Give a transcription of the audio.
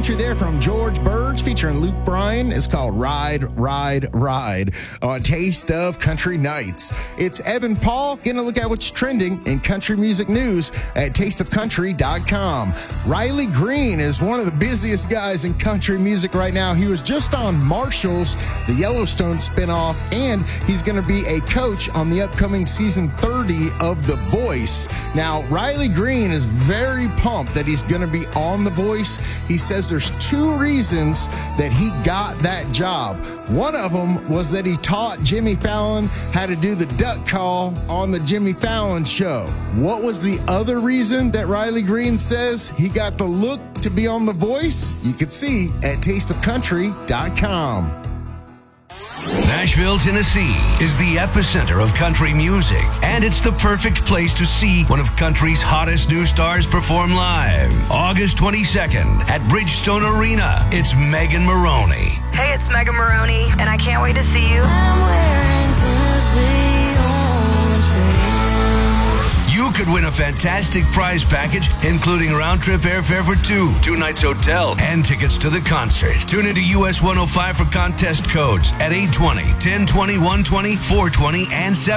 country there from George Burge featuring Luke Bryan. It's called Ride, Ride, Ride on Taste of Country Nights. It's Evan Paul getting a look at what's trending in country music news at tasteofcountry.com. Riley Green is one of the busiest guys in country music right now. He was just on Marshall's, the Yellowstone spinoff, and he's going to be a coach on the upcoming season 30 of The Voice. Now, Riley Green is very pumped that he's going to be on The Voice. He says there's two reasons that he got that job. One of them was that he taught Jimmy Fallon how to do the duck call on the Jimmy Fallon show. What was the other reason that Riley Green says he got the look to be on The Voice? You can see at tasteofcountry.com. Nashville, Tennessee is the epicenter of country music, and it's the perfect place to see one of country's hottest new stars perform live. August 22nd at Bridgestone Arena, it's Megan Maroney. Hey, it's Megan Maroney, and I can't wait to see you. I'm wearing Tennessee orange for You could win a fantastic prize package, including round-trip airfare for two nights hotel, and tickets to the concert. Tune into US 105 for contest codes at 820, 1020, 120, 420, and 7.